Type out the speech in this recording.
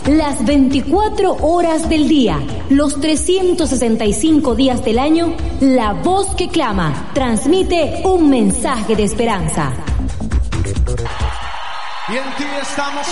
Las 24 horas del día, los 365 días del año, la voz que clama transmite un mensaje de esperanza. Y en ti estamos